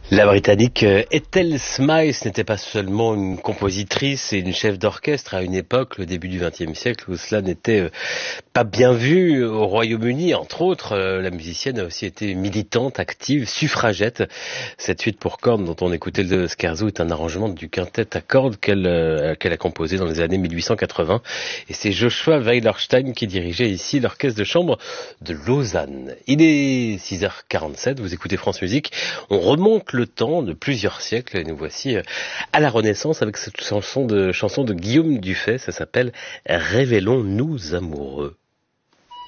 La Britannique Ethel Smyth n'était pas seulement une compositrice et une chef d'orchestre à une époque, le début du XXe siècle, où cela n'était pas bien vu au Royaume-Uni. Entre autres, la musicienne a aussi été militante, active, suffragette. Cette suite pour cordes dont on écoutait le scherzo est un arrangement du quintet à cordes qu'elle a composé dans les années 1880. Et c'est Joshua Weilerstein qui dirigeait ici l'orchestre de chambre de Lausanne. Il est 6h47, vous écoutez France Musique. On remonte le temps de plusieurs siècles et nous voici à la Renaissance avec cette chanson de Guillaume Dufay. Ça s'appelle « Révélons-nous amoureux ».